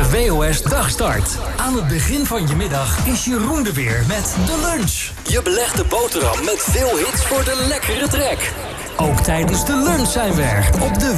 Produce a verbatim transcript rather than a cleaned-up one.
De W O S Dagstart. Aan het begin van je middag is Jeroen er weer met de lunch. Je belegde boterham met veel hits voor de lekkere trek. Ook tijdens de lunch zijn we er op de